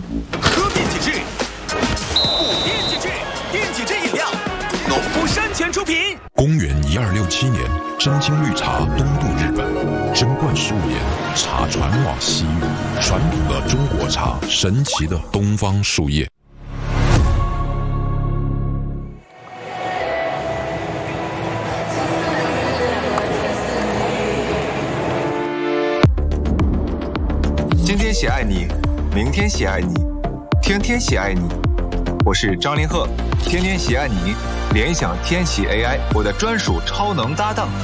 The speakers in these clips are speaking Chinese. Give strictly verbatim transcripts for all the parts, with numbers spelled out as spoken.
喝电解质，补电解质，电解质饮料，农夫山泉出品。 公元一二六七年，真金绿茶东渡日本，贞观十五年，茶传往西域，传统了中国茶神奇的东方树叶。 今天喜爱你，明天喜爱你，天天喜爱你。我是张凌赫，天天喜爱你，联想天喜 A I， 我的专属超能搭档。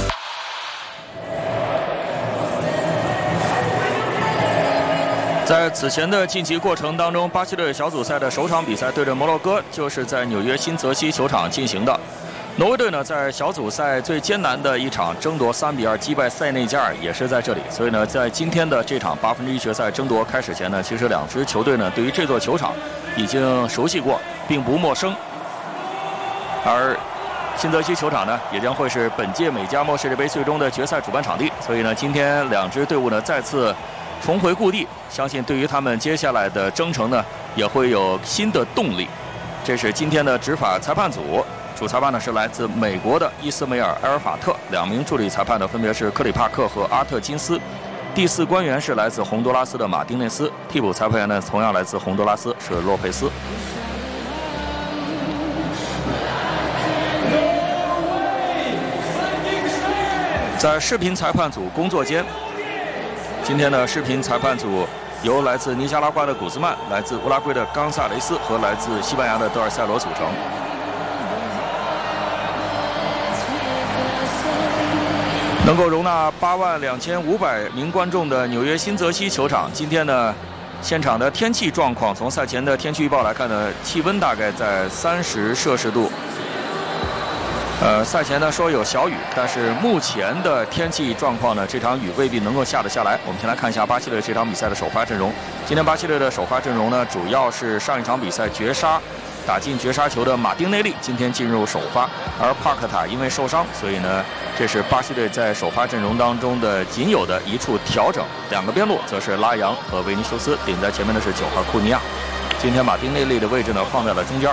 在此前的晋级过程当中，巴西队小组赛的首场比赛对阵摩洛哥，就是在纽约新泽西球场进行的。挪威队呢，在小组赛最艰难的一场争夺三比二击败塞内加尔，也是在这里。所以呢，在今天的这场八分之一决赛争夺开始前呢，其实两支球队呢，对于这座球场已经熟悉过，并不陌生。而新泽西球场呢，也将会是本届美加墨世界杯最终的决赛主办场地。所以呢，今天两支队伍呢再次重回故地，相信对于他们接下来的征程呢，也会有新的动力。这是今天的执法裁判组。主裁判呢是来自美国的伊斯梅尔·埃尔法特，两名助理裁判呢分别是克里帕克和阿特金斯。第四官员是来自洪都拉斯的马丁内斯，替补裁判员呢同样来自洪都拉斯，是洛佩斯。在视频裁判组工作间，今天的视频裁判组由来自尼加拉瓜的古兹曼、来自乌拉圭的冈萨雷斯和来自西班牙的德尔塞罗组成。能够容纳八万两千五百名观众的纽约新泽西球场，今天呢，现场的天气状况，从赛前的天气预报来看呢，气温大概在三十摄氏度。呃，赛前呢说有小雨，但是目前的天气状况呢，这场雨未必能够下得下来。我们先来看一下巴西队这场比赛的首发阵容。今天巴西队的首发阵容呢，主要是上一场比赛绝杀打进绝杀球的马丁内利今天进入首发，而帕克塔因为受伤，所以呢，这是巴西队在首发阵容当中的仅有的一处调整。两个边路则是拉扬和维尼修斯，顶在前面的是九号库尼亚。今天马丁内利的位置呢放在了中间。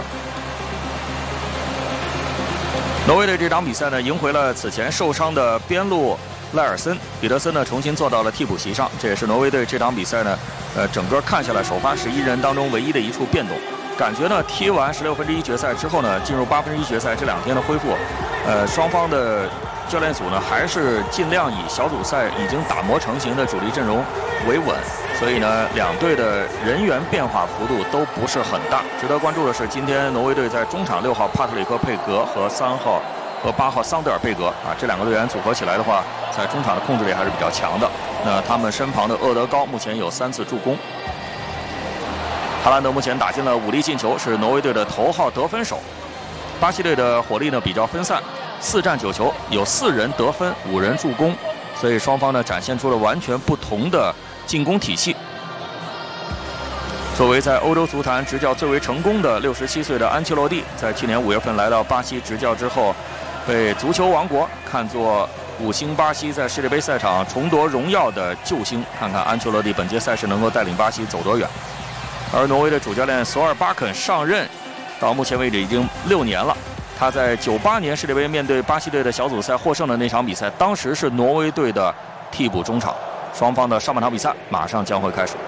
挪威队这场比赛呢，赢回了此前受伤的边路赖尔森，彼得森呢重新坐到了替补席上，这也是挪威队这场比赛呢，呃，整个看下来首发十一人当中唯一的一处变动。感觉呢，踢完十六分之一决赛之后呢，进入八分之一决赛这两天的恢复，呃，双方的教练组呢还是尽量以小组赛已经打磨成型的主力阵容为稳，所以呢，两队的人员变化幅度都不是很大。值得关注的是，今天挪威队在中场六号帕特里克佩格和三号和八号桑德尔贝格啊，这两个队员组合起来的话，在中场的控制力还是比较强的。那他们身旁的厄德高目前有三次助攻。哈兰德目前打进了五粒进球，是挪威队的头号得分手。巴西队的火力呢比较分散，四战九球，有四人得分，五人助攻，所以双方呢展现出了完全不同的进攻体系。作为在欧洲足坛执教最为成功的六十七岁的安切洛蒂，在去年五月份来到巴西执教之后，被足球王国看作五星巴西在世界杯赛场重夺荣耀的救星。看看安切洛蒂本届赛事能够带领巴西走多远。而挪威的主教练索尔巴肯上任到目前为止已经六年了。他在九八年世界杯面对巴西队的小组赛获胜的那场比赛，当时是挪威队的替补中场。双方的上半场比赛马上将会开始。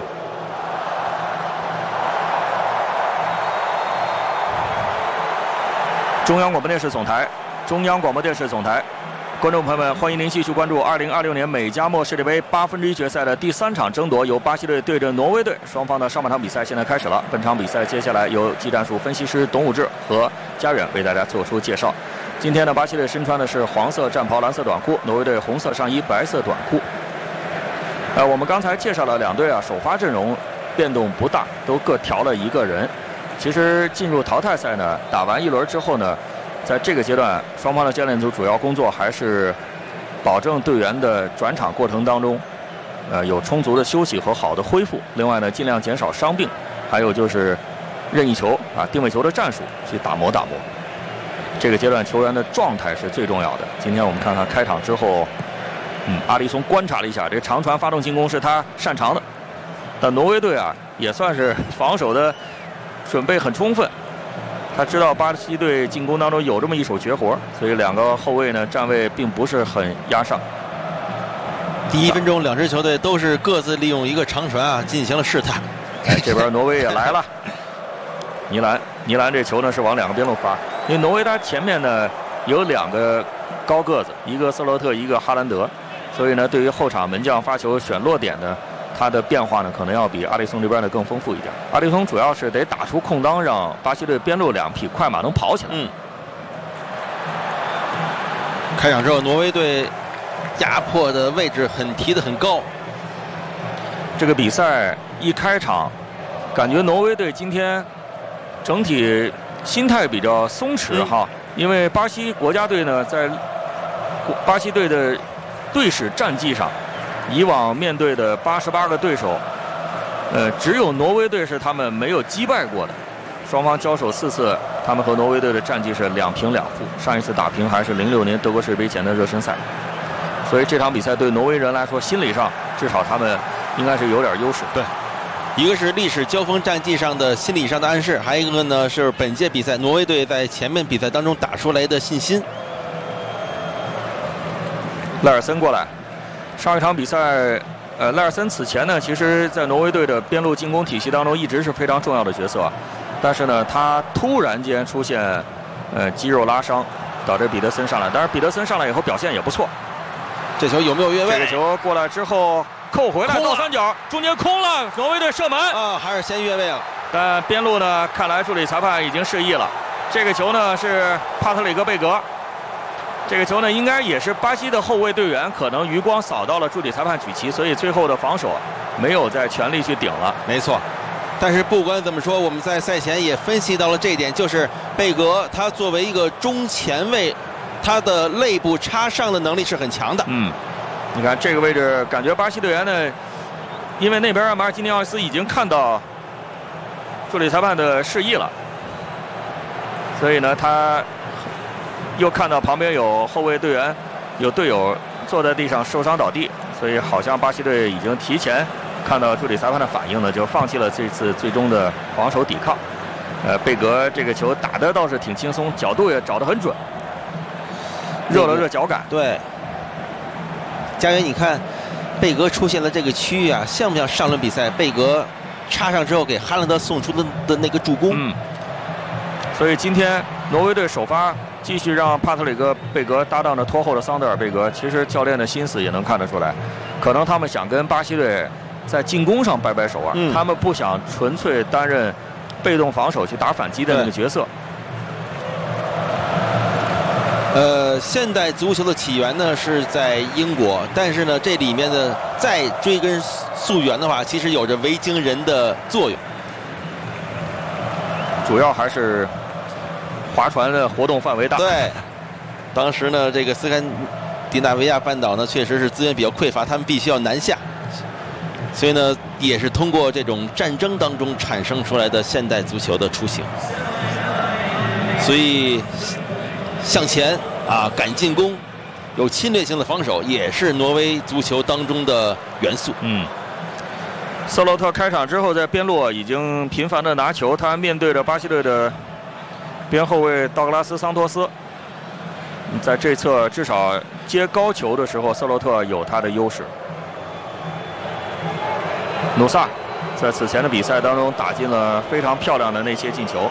中央广播电视总台，中央广播电视总台。观众朋友们，欢迎您继续关注二零二六年美加墨世界杯八分之一决赛的第三场争夺，由巴西队对阵挪威队。双方的上半场比赛现在开始了。本场比赛接下来由技战术分析师董武志和家远为大家做出介绍。今天呢，巴西队身穿的是黄色战袍、蓝色短裤，挪威队红色上衣、白色短裤。呃，我们刚才介绍了两队啊，首发阵容变动不大，都各调了一个人。其实进入淘汰赛呢，打完一轮之后呢，在这个阶段，双方的教练组主要工作还是保证队员的转场过程当中，呃，有充足的休息和好的恢复。另外呢，尽量减少伤病，还有就是任意球啊、定位球的战术去打磨打磨。这个阶段球员的状态是最重要的。今天我们看看开场之后，嗯，阿里松观察了一下，这长传发动进攻是他擅长的。 但挪威队啊也算是防守的准备很充分，他知道巴西队进攻当中有这么一手绝活，所以两个后卫呢站位并不是很压上。 第一分钟，两支球队都是各自利用一个长传啊进行了试探。 哎，这边挪威也来了，尼兰，尼兰这球呢是往两个边路发，因为挪威他前面呢有两个高个子，一个瑟洛特，一个哈兰德，所以呢对于后场门将发球选落点呢，他的变化呢可能要比阿里松这边呢更丰富一点。阿里松主要是得打出空当，让巴西队边路两匹快马能跑起来。 嗯。开场之后，挪威队压迫的位置很提得很高。 这个比赛一开场，感觉挪威队今天整体心态比较松弛哈，嗯、因为巴西国家队呢在巴西队的队史战绩上，以往面对的八十八个对手，呃，只有挪威队是他们没有击败过的。双方交手四次，他们和挪威队的战绩是两平两负。上一次打平还是零六年德国世界杯前的热身赛，所以这场比赛对挪威人来说，心理上至少他们应该是有点优势。 对，一个是历史交锋战绩上的心理上的暗示，还有一个呢是本届比赛挪威队在前面比赛当中打出来的信心。 赖尔森过来，上一场比赛，呃，赖尔森此前呢，其实在挪威队的边路进攻体系当中一直是非常重要的角色，但是呢，他突然间出现，呃，肌肉拉伤，导致彼得森上来。当然，彼得森上来以后表现也不错。 这球有没有越位？ 这个球过来之后扣回来，倒三角，中间空了，挪威队射门啊，还是先越位啊。 但边路呢，看来助理裁判已经示意了。这个球呢是帕特里克·贝格。这个球呢，应该也是巴西的后卫队员可能余光扫到了助理裁判举旗，所以最后的防守没有再全力去顶了。 没错，但是不管怎么说，我们在赛前也分析到了这一点，就是贝格他作为一个中前卫，他的肋部插上的能力是很强的。 嗯，你看这个位置，感觉巴西队员呢，因为那边马尔基尼奥斯已经看到助理裁判的示意了，所以呢他。又看到旁边有后卫队员，有队友坐在地上受伤倒地，所以好像巴西队已经提前看到助理裁判的反应呢，就放弃了这次最终的防守抵抗。呃，贝格这个球打得倒是挺轻松，角度也找得很准，热了热脚感。 对，佳源，你看贝格出现了这个区域啊，像不像上轮比赛贝格插上之后给哈兰德送出的的那个助攻？ 嗯。所以今天挪威队首发。继续让帕特里克·贝格搭档着拖后的桑德尔·贝格，其实教练的心思也能看得出来，可能他们想跟巴西队在进攻上掰掰手腕，嗯、他们不想纯粹担任被动防守去打反击的那个角色。 呃，现代足球的起源呢是在英国，但是呢这里面的再追根溯源的话，其实有着维京人的作用， 主要还是。划船的活动范围大。 对，当时呢，这个斯堪的纳维亚半岛呢，确实是资源比较匮乏，他们必须要南下，所以呢，也是通过这种战争当中产生出来的现代足球的雏形。所以向前啊，敢进攻，有侵略性的防守，也是挪威足球当中的元素。 嗯。瑟洛特开场之后在边路已经频繁的拿球，他面对着巴西队的。边后卫道格拉斯·桑托斯，在这侧至少接高球的时候，瑟洛特有他的优势。努萨在此前的比赛当中打进了非常漂亮的那些进球。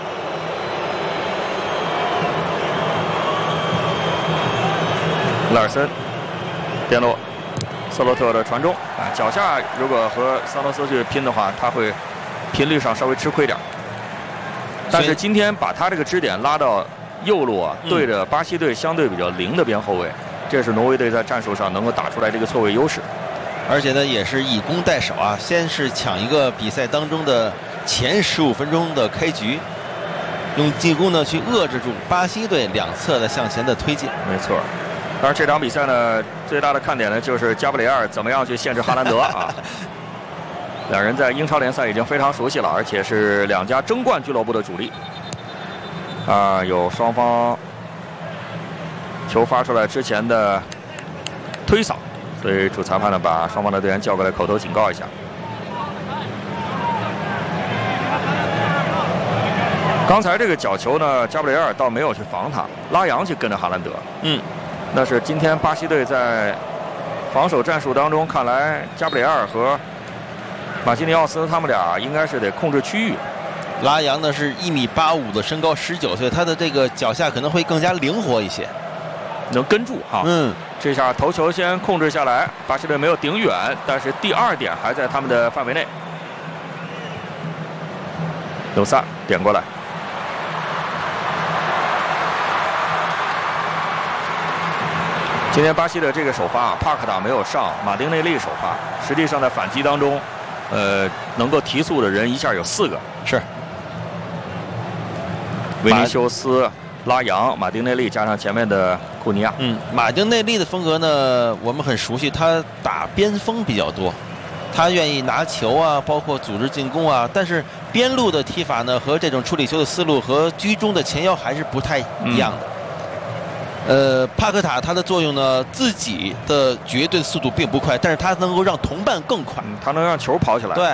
拉尔森边路，瑟洛特的传中啊，脚下如果和桑托斯去拼的话，他会频率上稍微吃亏点。但是今天把他这个支点拉到右路啊，对着巴西队相对比较灵的边后卫，这是挪威队在战术上能够打出来这个错位优势。 而且呢，也是以攻代守啊，先是抢一个比赛当中的前十五分钟的开局，用进攻呢去遏制住巴西队两侧的向前的推进。 没错。当然这场比赛呢，最大的看点呢就是加布里埃尔怎么样去限制哈兰德啊。两人在英超联赛已经非常熟悉了，而且是两家争冠俱乐部的主力。啊，有双方球发出来之前的推搡，所以主裁判呢把双方的队员叫过来口头警告一下。 刚才这个角球呢，加布雷尔倒没有去防他，拉扬去跟着哈兰德。 嗯， 那是今天巴西队在防守战术当中，看来加布雷尔和马基尼奥斯他们俩应该是得控制区域。 拉扬呢是一米八五的身高，十九岁，他的这个脚下可能会更加灵活一些， 能跟住哈。 嗯， 这下头球先控制下来，巴西队没有顶远，但是第二点还在他们的范围内。纽萨点过来。今天巴西的这个首发，帕克塔没有上，马丁内利首发。实际上在反击当中，呃，能够提速的人一下有四个， 是维尼修斯、拉扬、马丁内利加上前面的库尼亚。 嗯，马丁内利的风格呢，我们很熟悉，他打边锋比较多，他愿意拿球啊，包括组织进攻啊。但是边路的踢法呢，和这种处理球的思路和居中的前腰还是不太一样的。嗯呃，帕克塔他的作用呢，自己的绝对速度并不快，但是他能够让同伴更快， 嗯、他能让球跑起来。 对，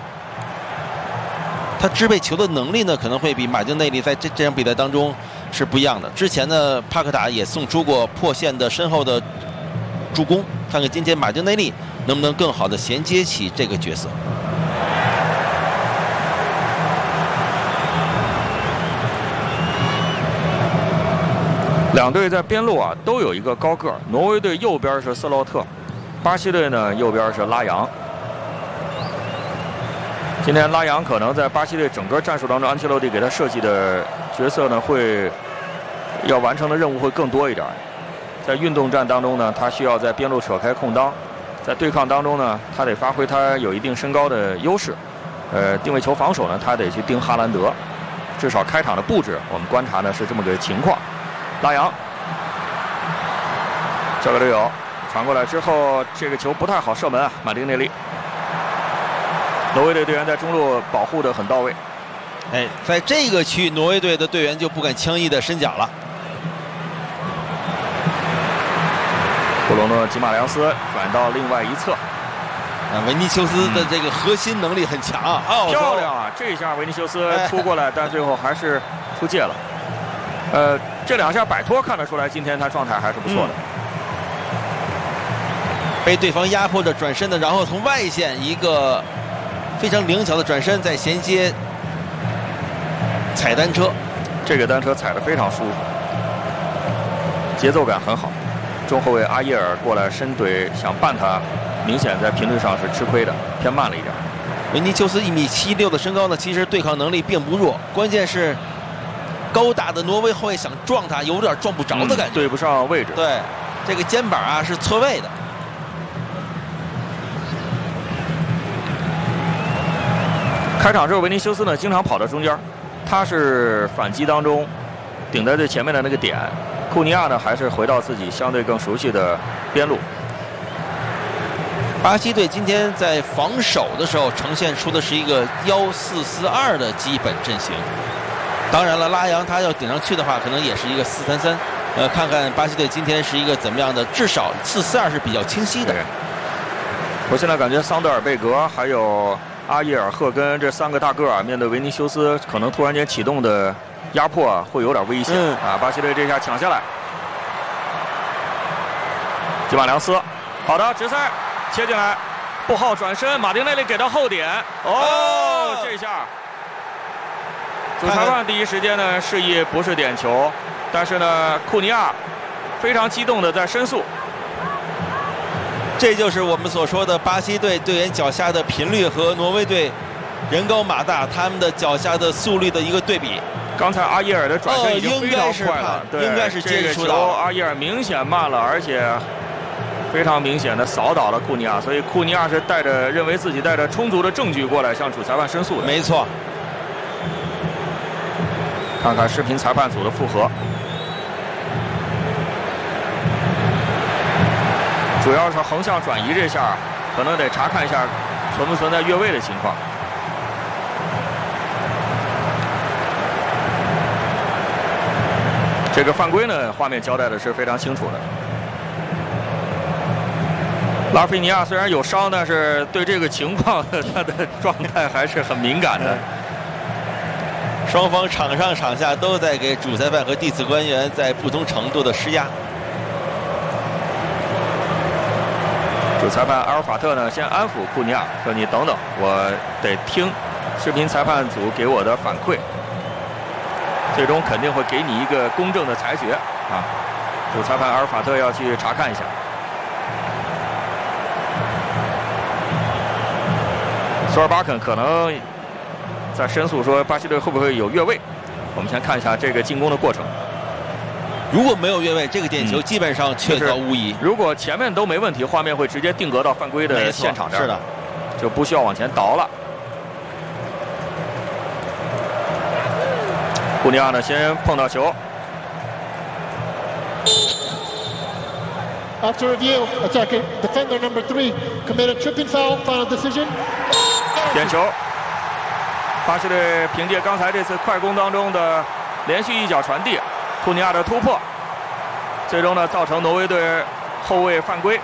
他支配球的能力呢，可能会比马丁内利在这这场比赛当中是不一样的。之前呢，帕克塔也送出过破线的身后的助攻，看看今天马丁内利能不能更好的衔接起这个角色。 两队在边路啊都有一个高个儿，挪威队右边是斯洛特，巴西队呢右边是拉扬。今天拉扬可能在巴西队整个战术当中，安切洛蒂给他设计的角色呢会要完成的任务会更多一点。在运动战当中呢，他需要在边路扯开空当；在对抗当中呢，他得发挥他有一定身高的优势。呃，定位球防守呢，他得去盯哈兰德。至少开场的布置，我们观察呢是这么个情况。拉扬交给队友，传过来之后，这个球不太好射门啊，马丁内利。挪威队队员在中路保护得很到位。 哎，在这个区域，挪威队的队员就不敢轻易的伸脚了。 布鲁诺·吉马良斯转到另外一侧。 啊，维尼修斯的这个核心能力很强啊， 嗯、漂亮啊！这一下维尼修斯出过来，哎、但最后还是出界了。呃，这两下摆脱看得出来，今天他状态还是不错的。嗯、 被对方压迫着转身的，然后从外线一个非常灵巧的转身，再衔接踩单车， 这个单车踩得非常舒服，节奏感很好。中后卫阿耶尔过来伸腿想绊他，明显在频率上是吃亏的，偏慢了一点。 维尼修斯一米七六的身高呢，其实对抗能力并不弱，关键是高大的挪威后卫想撞他，有点撞不着的感觉， 嗯、对不上位置。 对，这个肩膀啊是错位的。 开场之后，维尼修斯呢经常跑到中间，他是反击当中顶在最前面的那个点。库尼亚呢还是回到自己相对更熟悉的边路。 巴西队今天在防守的时候呈现出的是一个幺四四二的基本阵型。当然了，拉扬他要顶上去的话，可能也是一个四三三。呃，看看巴西队今天是一个怎么样的，至少四四二是比较清晰的。 我现在感觉桑德尔贝格还有阿耶尔赫根这三个大个啊，面对维尼修斯可能突然间启动的压迫啊，会有点危险、嗯、啊！巴西队这下抢下来，吉马良斯，好的，直塞切进来，不好转身，马丁内利给到后点，哦，哦这下主裁判第一时间呢示意不是点球，但是呢库尼亚非常激动的在申诉。 这就是我们所说的巴西队队员脚下的频率和挪威队人高马大他们的脚下的速率的一个对比。 刚才阿耶尔的转身已经非常快了， 对，应该是接触到。 这个球阿耶尔明显慢了，而且非常明显的扫倒了库尼亚，所以库尼亚是带着认为自己带着充足的证据过来向主裁判申诉的。 没错。 看看视频裁判组的复核。主要是横向转移这下，可能得查看一下存不存在越位的情况。这个犯规呢，画面交代的是非常清楚的。拉菲尼亚虽然有伤，但是对这个情况他的状态还是很敏感的。 双方场上场下都在给主裁判和地次官员在不同程度的施压。 主裁判阿尔法特呢，先安抚库尼亚，说你等等，我得听视频裁判组给我的反馈，最终肯定会给你一个公正的裁决啊。主裁判阿尔法特要去查看一下。索尔巴肯可能在申诉说巴西队会不会有越位。我们先看一下这个进攻的过程。 如果没有越位，这个点球基本上确凿无疑。 嗯、如果前面都没问题，画面会直接定格到犯规的现场这儿， 是的， 就不需要往前倒了。库尼亚呢，先碰到球。 After review, attacking defender number three committed tripping foul. Final decision. 点球。巴西队凭借刚才这次快攻当中的连续一脚传递，库尼亚的突破，最终呢造成挪威队后卫犯规。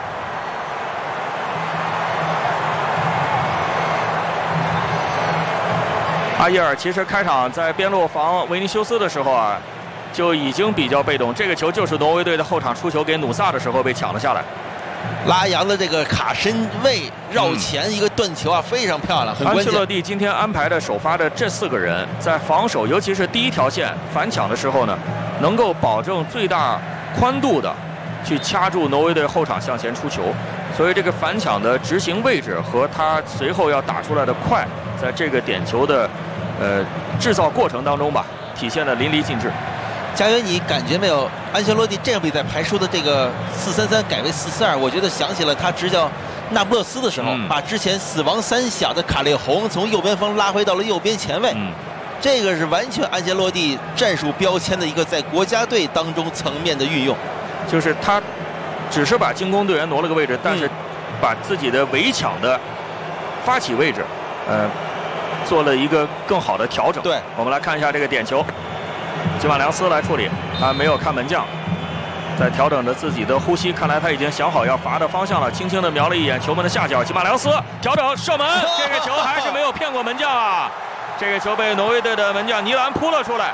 阿耶尔其实开场在边路防维尼修斯的时候啊，就已经比较被动。这个球就是挪威队的后场出球给努萨的时候被抢了下来。 拉扬的这个卡身位绕前一个断球啊，非常漂亮，很关键。 安切洛蒂今天安排的首发的这四个人，在防守，尤其是第一条线反抢的时候呢，能够保证最大宽度的去掐住挪威队后场向前出球。所以这个反抢的执行位置和他随后要打出来的快，在这个点球的呃制造过程当中吧，体现的淋漓尽致。 佳源，你感觉没有？安切洛蒂这场比赛排出的这个四三三改为四四二，我觉得想起了他执教那不勒斯的时候，嗯、把之前死亡三小的卡列洪从右边锋拉回到了右边前卫。嗯、这个是完全安切洛蒂战术标签的一个在国家队当中层面的运用， 就是他只是把进攻队员挪了个位置，但是把自己的围抢的发起位置，呃，做了一个更好的调整。 对， 我们来看一下这个点球。吉马良斯来处理，他没有看门将，在调整着自己的呼吸，看来他已经想好要罚的方向了，轻轻地瞄了一眼球门的下角，吉马良斯调整射门，这个球还是没有骗过门将啊！这个球被挪威队的门将尼兰扑了出来，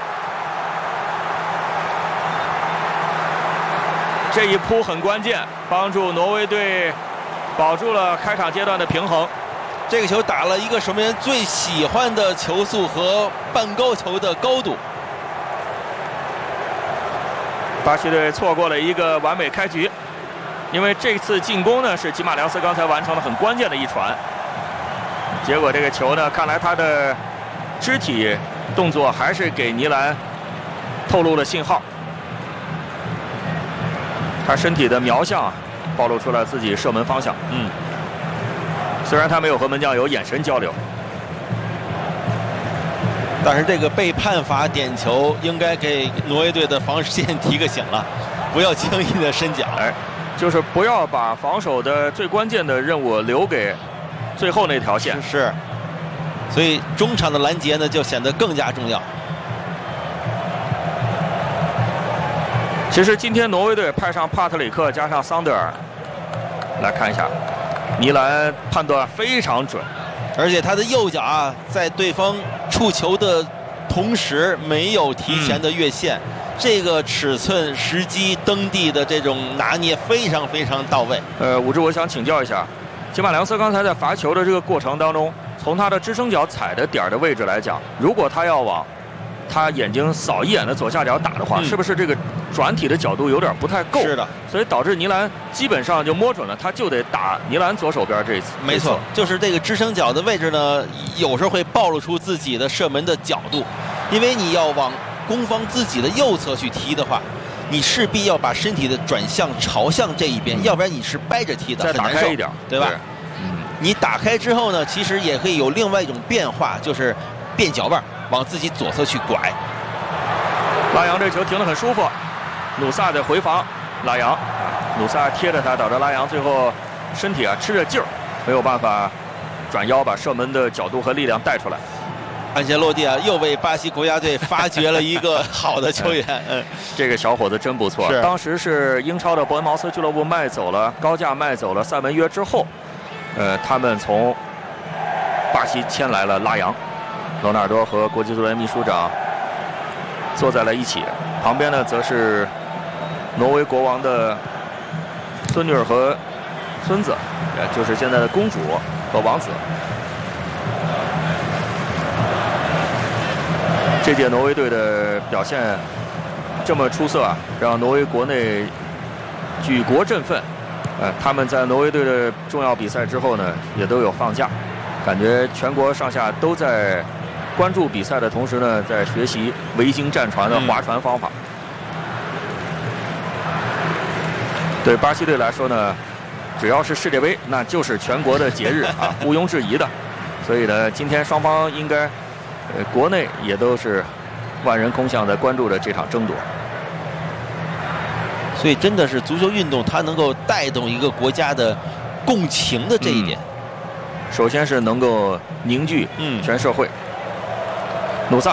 这一扑很关键，帮助挪威队保住了开场阶段的平衡。 这个球打了一个守门员最喜欢的球速和半高球的高度。 巴西队错过了一个完美开局，因为这次进攻呢是吉马良斯刚才完成了很关键的一传，结果这个球呢，看来他的肢体动作还是给尼兰透露了信号，他身体的瞄向啊，暴露出了自己射门方向。嗯。虽然他没有和门将有眼神交流， 但是这个被判罚点球应该给挪威队的防守线提个醒了，不要轻易的伸脚。 哎，就是不要把防守的最关键的任务留给最后那条线。 是，是所以中场的拦截呢就显得更加重要。 其实今天挪威队派上帕特里克加上桑德尔，来看一下。尼兰判断非常准， 而且他的右脚啊，在对方触球的同时没有提前的越线，嗯、这个尺寸、时机、蹬地的这种拿捏非常非常到位。 呃，武志，我想请教一下，吉马良斯刚才在罚球的这个过程当中，从他的支撑脚踩的点的位置来讲，如果他要往他眼睛扫一眼的左下角打的话，嗯、是不是这个转体的角度有点不太够？ 是的， 所以导致尼兰基本上就摸准了，他就得打尼兰左手边这一次。 没错，就是这个支撑脚的位置呢，有时候会暴露出自己的射门的角度，因为你要往攻方自己的右侧去踢的话，你势必要把身体的转向朝向这一边，嗯、要不然你是掰着踢的， 再打开一点， 对吧？ 对嗯，你打开之后呢，其实也可以有另外一种变化，就是变脚腕。往自己左侧去拐， 拉扬这球停得很舒服，努萨的回防，拉扬，努萨贴着他，导致拉扬最后身体啊吃着劲儿，没有办法转腰把射门的角度和力量带出来。 安切洛蒂啊，又为巴西国家队发掘了一个好的球员。嗯， 这个小伙子真不错。当时是英超的伯恩茅斯俱乐部卖走了，高价卖走了塞门约之后，呃，他们从巴西签来了拉扬。 罗纳尔多和国际足联秘书长坐在了一起，旁边呢则是挪威国王的孙女儿和孙子，呃，就是现在的公主和王子。这届挪威队的表现这么出色啊，让挪威国内举国振奋。呃，他们在挪威队的重要比赛之后呢，也都有放假，感觉全国上下都在关注比赛的同时呢，在学习维京战船的划船方法。嗯、对巴西队来说呢，只要是世界杯，那就是全国的节日啊，毋庸置疑的。所以呢，今天双方应该，呃，国内也都是万人空巷的关注着这场争夺。 所以真的是足球运动，它能够带动一个国家的共情的这一点。 嗯、首先是能够凝聚全社会。嗯、努萨，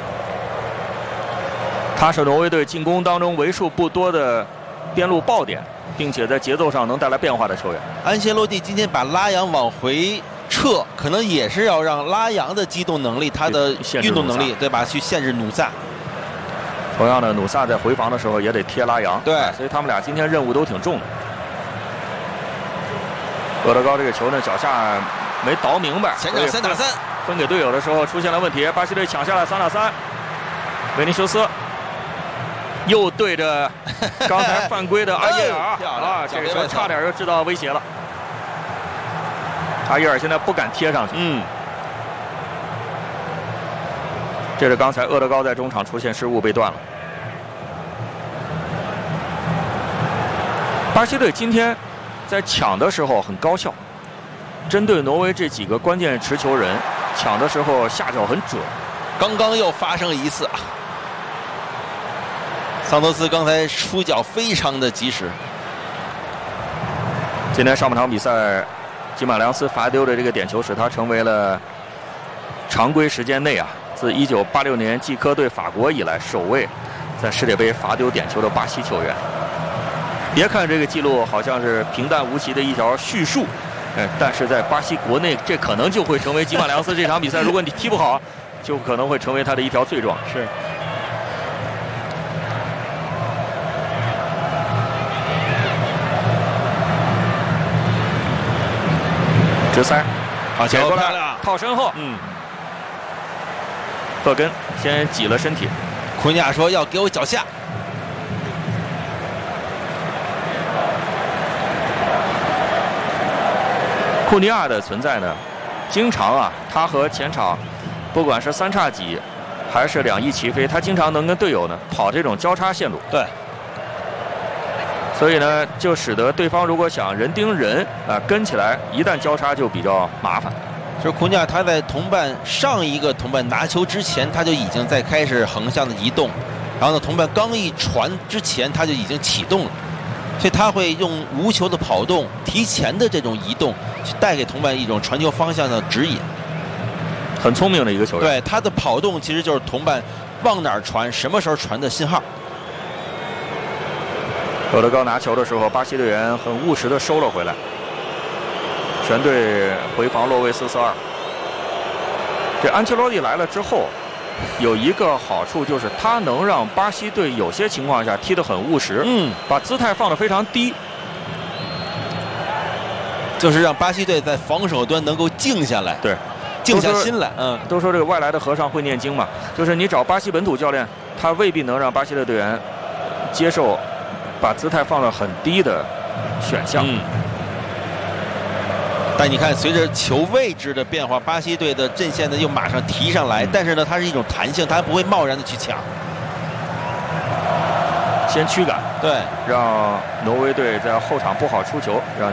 他是挪威队进攻当中为数不多的边路爆点，并且在节奏上能带来变化的球员。 安切洛蒂今天把拉扬往回撤，可能也是要让拉扬的机动能力、他的运动能力，对吧？去限制努萨。 同样的，努萨在回防的时候也得贴拉扬， 对， 所以他们俩今天任务都挺重的。厄德高这个球呢，脚下没倒明白， 前场三打三， 分给队友的时候出现了问题，巴西队抢下了三打三。维尼修斯又对着刚才犯规的阿耶尔啊，这个球差点就制造威胁了。阿耶尔现在不敢贴上去， 嗯。 这是刚才厄德高在中场出现失误被断了。巴西队今天在抢的时候很高效，针对挪威这几个关键持球人，抢的时候下脚很准。 刚刚又发生一次啊，桑托斯刚才出脚非常的及时。 今天上半场比赛，吉马良斯罚丢的这个点球使他成为了常规时间内啊，自一九八六年季科对法国以来首位在世界杯罚丢点球的巴西球员。别看这个记录好像是平淡无奇的一条叙述，呃，但是在巴西国内，这可能就会成为吉马良斯这场比赛，如果你踢不好，就可能会成为他的一条罪状。 是。 直塞， 好解过来漂亮， 套身后，嗯，赫根先挤了身体， 库尼亚说要给我脚下。 库尼亚的存在呢，经常啊，他和前场不管是三叉戟还是两翼齐飞，他经常能跟队友呢跑这种交叉线路。 对。 所以呢，就使得对方如果想人盯人啊、呃、跟起来，一旦交叉就比较麻烦。 就是库尼亚他在同伴上一个同伴拿球之前，他就已经在开始横向的移动，然后呢，同伴刚一传之前，他就已经启动了。所以他会用无球的跑动、提前的这种移动，去带给同伴一种传球方向的指引。 很聪明的一个球员。 对，他的跑动其实就是同伴往哪儿传、什么时候传的信号。 厄德高拿球的时候，巴西队员很务实的收了回来，全队回防落位四四二。这安切洛蒂来了之后，有一个好处就是他能让巴西队有些情况下踢得很务实， 嗯， 把姿态放得非常低， 就是让巴西队在防守端能够静下来， 对， 静下心来。嗯， 都说这个外来的和尚会念经嘛，就是你找巴西本土教练，他未必能让巴西的队员接受把姿态放得很低的选项。 嗯。但你看，随着球位置的变化，巴西队的阵线呢又马上提上来，但是呢，它是一种弹性，它不会贸然的去抢， 先驱赶， 对， 让挪威队在后场不好出球，让